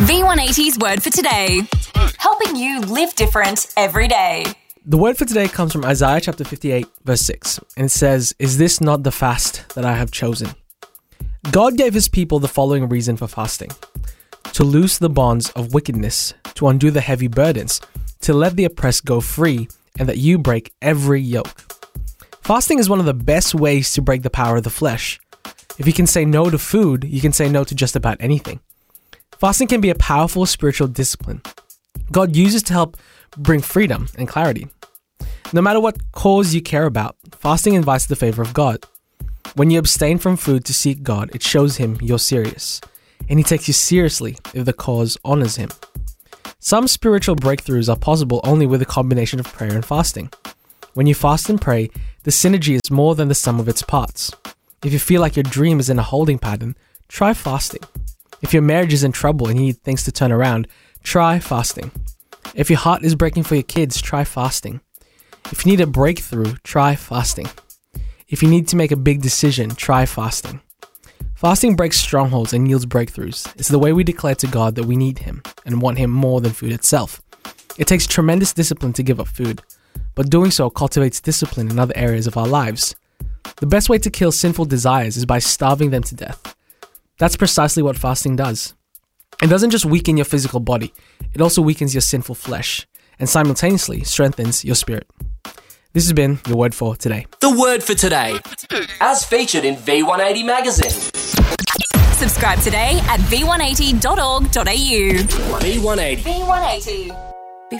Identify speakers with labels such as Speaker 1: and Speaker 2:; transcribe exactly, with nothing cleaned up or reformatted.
Speaker 1: V one eighty's Word for Today, helping you live different every day.
Speaker 2: The word for today comes from Isaiah chapter fifty-eight, verse six, and it says, "Is this not the fast that I have chosen?" God gave his people the following reason for fasting: to loose the bonds of wickedness, to undo the heavy burdens, to let the oppressed go free, and that you break every yoke. Fasting is one of the best ways to break the power of the flesh. If you can say no to food, you can say no to just about anything. Fasting can be a powerful spiritual discipline God uses to help bring freedom and clarity. No matter what cause you care about, fasting invites the favor of God. When you abstain from food to seek God, it shows him you're serious, and he takes you seriously if the cause honors him. Some spiritual breakthroughs are possible only with a combination of prayer and fasting. When you fast and pray, the synergy is more than the sum of its parts. If you feel like your dream is in a holding pattern, try fasting. If your marriage is in trouble and you need things to turn around, try fasting. If your heart is breaking for your kids, try fasting. If you need a breakthrough, try fasting. If you need to make a big decision, try fasting. Fasting breaks strongholds and yields breakthroughs. It's the way we declare to God that we need him and want him more than food itself. It takes tremendous discipline to give up food, but doing so cultivates discipline in other areas of our lives. The best way to kill sinful desires is by starving them to death. That's precisely what fasting does. It doesn't just weaken your physical body, it also weakens your sinful flesh and simultaneously strengthens your spirit. This has been your Word for Today.
Speaker 3: The Word for Today, as featured in V one eighty magazine.
Speaker 1: Subscribe today at v one eighty dot org dot a u.
Speaker 3: V one eighty.
Speaker 1: V one eighty.